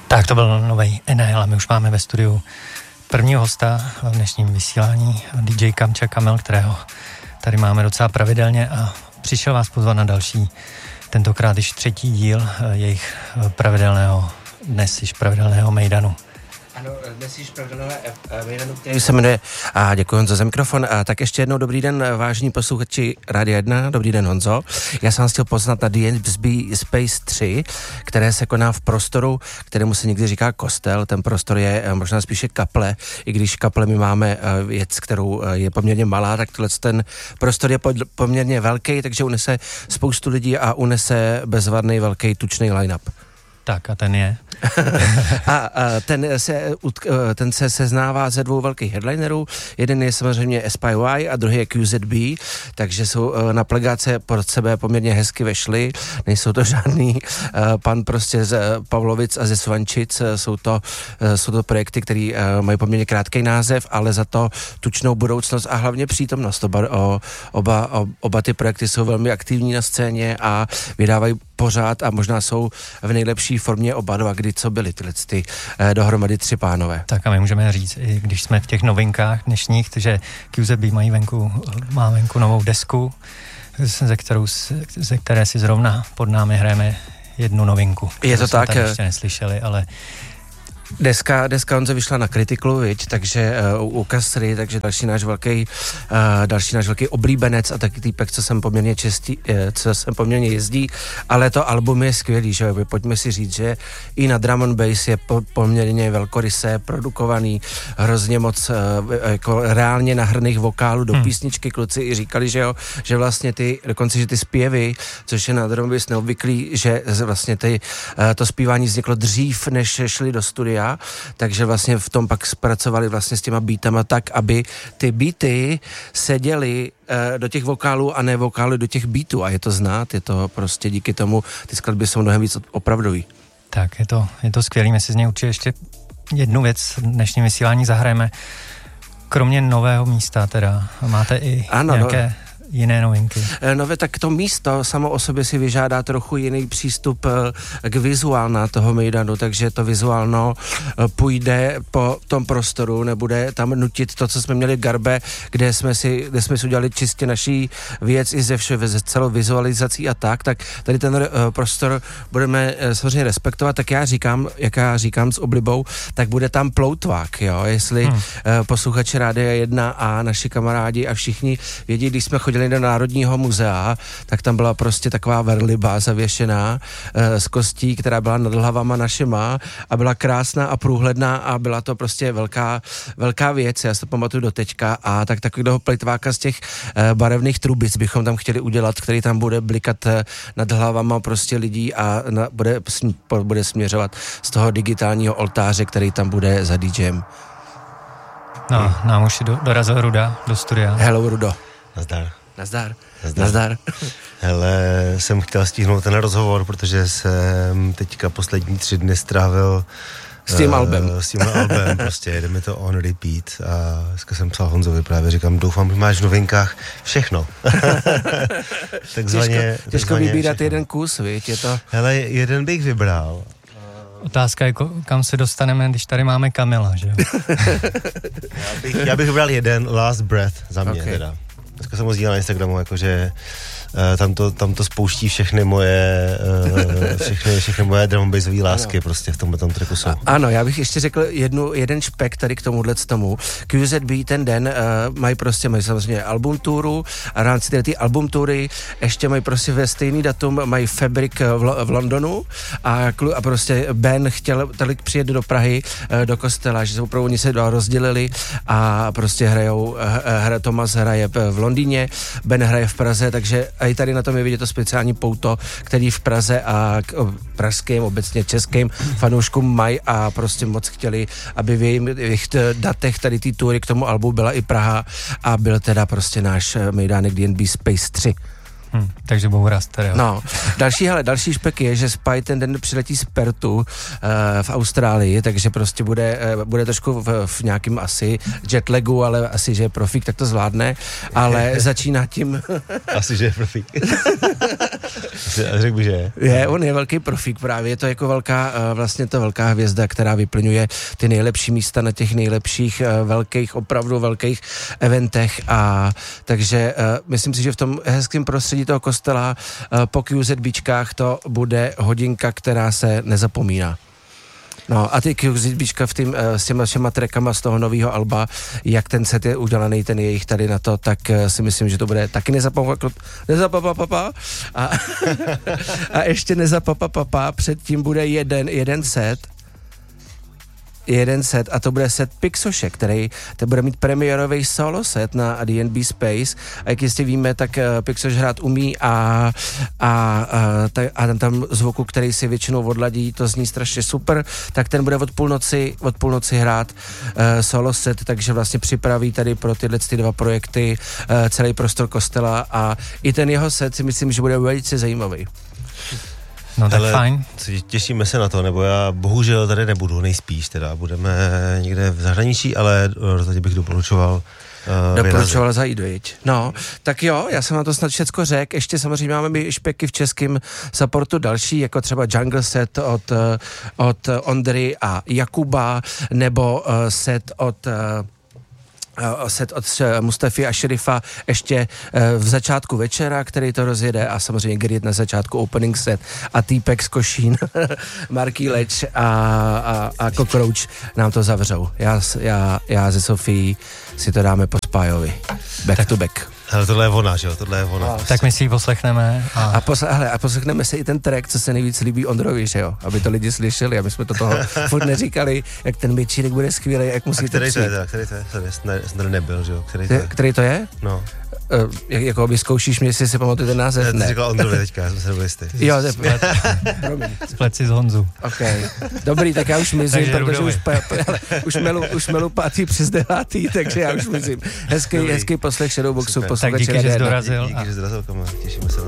Tak to byl nový NL a my už máme ve studiu prvního hosta v dnešním vysílání, DJ Kamča Kamil, kterého tady máme docela pravidelně a přišel vás pozvat na další, tentokrát již 3. díl jejich dnes již pravidelného mejdanu. Ano, dnes již pravidelného mejdanu, který se jmenuje, a děkuji Honzo za mikrofon, a tak ještě jednou dobrý den, vážení posluchači Rádia 1, dobrý den Honzo. Já jsem vás chtěl poznat na DNB Space 3, které se koná v prostoru, kterému se někdy říká kostel. Ten prostor je možná spíše kaple, i když kaple my máme věc, kterou je poměrně malá, tak ten prostor je poměrně velký, takže unese spoustu lidí a unese bezvadný velký tučný line-up. Tak a ten je? ten se seznává ze 2 velkých headlinerů. Jeden je samozřejmě SPY a druhý je QZB, takže jsou na plegáce pod sebe poměrně hezky vešli. Nejsou to žádný pan prostě z Pavlovic a ze Svančic. Jsou to projekty, které mají poměrně krátký název, ale za to tučnou budoucnost a hlavně přítomnost. Oba ty projekty jsou velmi aktivní na scéně a vydávají pořád a možná jsou v nejlepší formě oba dva, kdy co byly tyhle dohromady 3 pánové. Tak a my můžeme říct, i když jsme v těch novinkách dnešních, že QZB má venku novou desku, ze které si zrovna pod námi hrajeme jednu novinku. Je to tak? Tady ještě neslyšeli, ale Deska Honzo vyšla na Criticlu, takže u Kastry, takže další náš velký oblíbenec a taky týpek, co sem poměrně jezdí, ale to album je skvělý, že pojďme si říct, že i na drum and bass je poměrně velkorysé produkovaný, hrozně moc jako reálně nahrných vokálů do písničky. Kluci i říkali, že vlastně dokonce, že ty zpěvy, což je na drum and bass neobvyklý, že vlastně to zpívání vzniklo dřív, než šli do studia. Takže vlastně v tom pak zpracovali vlastně s těma beatama tak, aby ty beaty seděly do těch vokálů a ne vokály do těch beatů a je to znát, je to prostě díky tomu, ty skladby jsou mnohem víc opravdový. Tak, je to skvělý, my si z něj určitě ještě jednu věc v dnešním vysílání zahrajeme. Kromě nového místa teda, máte i nějaké jiné novinky? Tak to místo samo o sobě si vyžádá trochu jiný přístup k vizuálna toho mejdanu, takže to vizuálno půjde po tom prostoru, nebude tam nutit to, co jsme měli v Garbe, kde jsme si udělali čistě naší věc i ze celou vizualizací a tak tady ten prostor budeme samozřejmě respektovat, tak já říkám s oblibou, tak bude tam ploutvák, jo, jestli posluchači Rádia 1 a naši kamarádi a všichni vědí, když jsme chodili do Národního muzea, tak tam byla prostě taková verliba zavěšená z kostí, která byla nad hlavama našima a byla krásná a průhledná a byla to prostě velká věc, já si to pamatuju do teďka a takového plejtváka z těch barevných trubic bychom tam chtěli udělat, který tam bude blikat nad hlavama prostě lidí a bude směřovat z toho digitálního oltáře, který tam bude za DJem. No, nám už dorazil Ruda do studia. Hello, Rudo. Nazdar. Hele, jsem chtěl stihnout ten rozhovor, protože jsem teďka poslední 3 dny strávil s tím albem, prostě jede mi to on repeat a dneska jsem psal Honzovi právě, říkám, doufám, že máš v novinkách všechno. Těžko vybírat všechno. Jeden kus, viď, je to... Hele, jeden bych vybral. Otázka je, kam se dostaneme, když tady máme Kamila, že jo? já bych vybral jeden Last Breath za mě teda. Dneska jsem ho sdílel na Instagramu, jakože tam to spouští všechny moje drum and bassové lásky prostě v tomhle tracku jsou. Ano, já bych ještě řekl jeden špek tady k tomuhletomu. QZB ten den mají samozřejmě album touru a v rámci ty album toury ještě mají prostě ve stejný datum mají Fabric v Londonu a prostě Ben chtěl tolik přijet do Prahy, do kostela, že se opravdu oni se rozdělili a prostě Tomas hraje v Londýně, Ben hraje v Praze, takže i tady na tom je vidět to speciální pouto, který v Praze a pražským, obecně českým fanouškům mají a prostě moc chtěli, aby v jejich datech tady té tury k tomu albu byla i Praha a byl teda prostě náš mejdánek DNB Space 3. Takže boura stereo. No, další špek je, že Spy ten den přiletí z Pertu v Austrálii, takže prostě bude trošku v nějakým asi jetlagu, ale asi, že je profík, tak to zvládne, ale začíná tím... Asi, že je profík. Řekl bych, že je. On je velký profík právě, je to jako velká hvězda, která vyplňuje ty nejlepší místa na těch nejlepších opravdu velkých eventech, a takže myslím si, že v tom hezkém prostředí toho kostela po QZBčkách to bude hodinka, která se nezapomíná. No a ty QZBčka s těma všema trackama z toho nového alba, jak ten set je udělaný, ten jejich tady na to, tak si myslím, že to bude taky nezapapapapa a ještě nezapapapapa, předtím bude jeden set a to bude set Pixoše, který to bude mít premiérový solo set na D&B Space, a jak jistě víme, tak Pixoš hrát umí a tam zvuku, který si většinou odladí, to zní strašně super, tak ten bude od půlnoci hrát solo set, takže vlastně připraví tady pro tyhle dva projekty celý prostor kostela, a i ten jeho set si myslím, že bude velice zajímavý. No tak fajn. Těšíme se na to, nebo já bohužel tady nebudu, nejspíš teda, budeme někde v zahraničí, ale rozhodně bych doporučoval zajít, viď? No, tak jo, já jsem na to snad všecko řekl, ještě samozřejmě máme i špeky v českém supportu další, jako třeba Jungle set od Ondry a Jakuba, nebo set od Mustafy a Šerifa ještě v začátku večera, který to rozjede, a samozřejmě Grid na začátku opening set, a Týpek z Košín, Marký Leč a Cockroach nám to zavřou. Já ze Sofí si to dáme po Spájovi. Back to back. Ale tohle je ona, že jo? Tohle je ona. Tak my si ji poslechneme. A poslechneme si i ten track, co se nejvíc líbí Ondrovi, že jo? Aby to lidi slyšeli, aby jsme to toho furt neříkali, jak ten Bičínek bude skvělý, jak musíte přijít. Který to je? Jsem nebyl, že jo? Který to je? No. Jako by zkoušíš mě, jestli si pamatuje ten název? Ne. Ty říkal Ondrovi teďka, já jsem se nebyl jistý. Jo, Splet si z Honzu. Ok. Dobrý, tak já už mizím, protože už melu 5. přes 9, takže já už mizím. Hezký poslech Shadowboxu po tak díky, že jsi dorazil. Díky, že jsi dorazil, těšíme se na to.